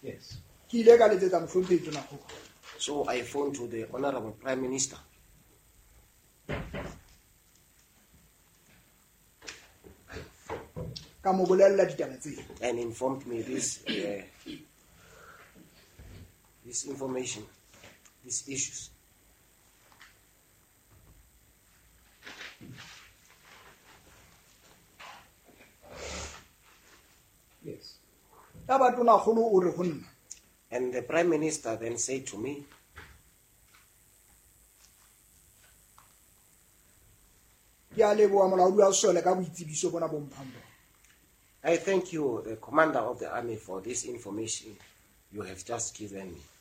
Yes. Ki ile ka letsetsa mohlomphehi Tonakgolo. So I phoned to the Honorable Prime Minister. Ka mo bolella ditaba tsena. And informed me this information, these issues. Yes. Ya ba Tonakgolo o re ho nna. And the Prime Minister then said to me, Ke a leboha molaodi wa sole ka boitsebiso bona bo mphang bona. I thank you, the Commander of the Army, for this information you have just given me.